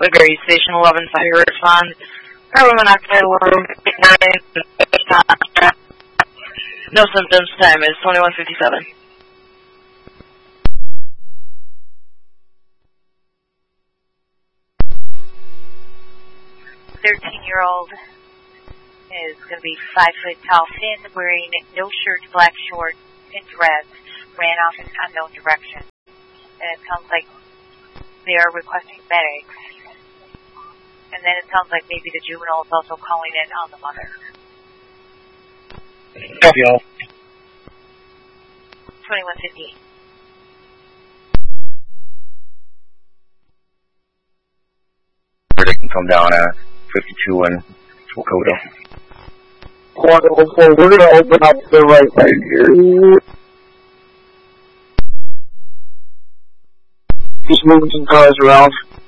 Woodbury Station 11, fire respond. Carbon monoxide alarm, no symptoms, time is 21:57. 13-year-old is going to be 5 foot tall, thin, wearing no shirt, black shorts, and dress, ran off in unknown direction. And it sounds like they are requesting medics. And then it sounds like maybe the juvenile is also calling in on the mother. Copy all. 21:58. They can come down at 52 and Wakota. Wonderful. We're going to open up the right here. Just moving some cars around.